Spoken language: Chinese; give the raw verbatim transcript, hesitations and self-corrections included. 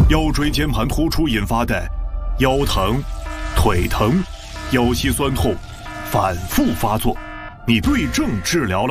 腰椎间盘突出引发的腰疼、腿疼、腰膝酸痛反复发作，你对症治疗了